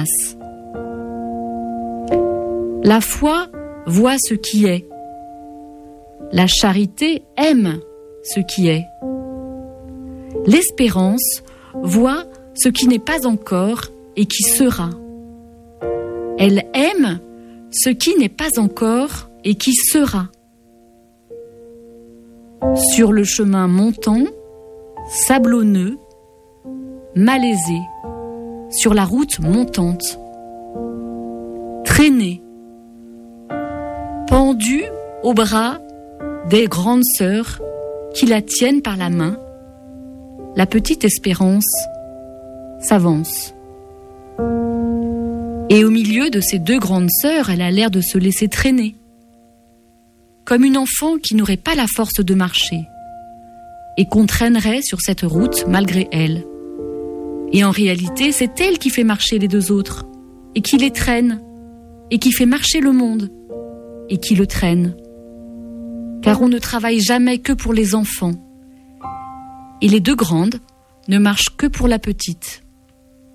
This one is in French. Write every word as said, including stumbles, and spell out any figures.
grâce. La foi voit ce qui est. La charité aime ce qui est. L'espérance voit ce qui n'est pas encore et qui sera. Elle aime ce qui n'est pas encore et qui sera. Sur le chemin montant, sablonneux, malaisé, sur la route montante, traînée, pendue au bras des grandes sœurs qui la tiennent par la main, la petite Espérance s'avance. Et au milieu de ces deux grandes sœurs, elle a l'air de se laisser traîner, comme une enfant qui n'aurait pas la force de marcher, et qu'on traînerait sur cette route malgré elle. Et en réalité, c'est elle qui fait marcher les deux autres, et qui les traîne, et qui fait marcher le monde, et qui le traîne. Car on ne travaille jamais que pour les enfants, et les deux grandes ne marchent que pour la petite.